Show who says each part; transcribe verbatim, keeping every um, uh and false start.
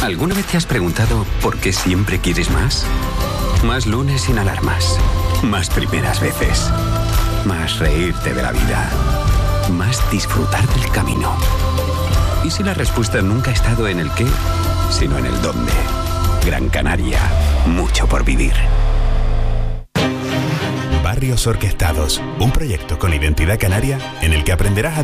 Speaker 1: ¿Alguna vez te has preguntado por qué siempre quieres más? Más lunes sin alarmas. Más primeras veces. Más reírte de la vida. Más disfrutar del camino. ¿Y si la respuesta nunca ha estado en el qué, sino en el dónde? Gran Canaria. Mucho por vivir.
Speaker 2: Barrios Orquestados. Un proyecto con identidad canaria en el que aprenderás a